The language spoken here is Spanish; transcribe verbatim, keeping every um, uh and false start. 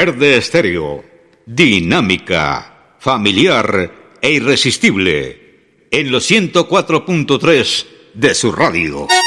Verde Estéreo, dinámica, familiar e irresistible, en los ciento cuatro punto tres de su radio.